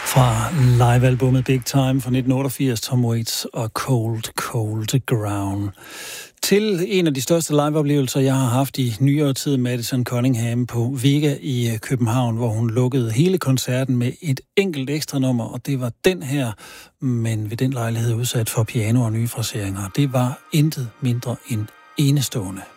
Fra livealbummet Big Time fra 1988, Tom Waits og Cold, Cold Ground. Til en af de største liveoplevelser, jeg har haft i nyere tid, Madison Cunningham på Vega i København, hvor hun lukkede hele koncerten med et enkelt ekstra nummer, og det var den her, men ved den lejlighed udsat for piano og nye fraseringer. Det var intet mindre end enestående.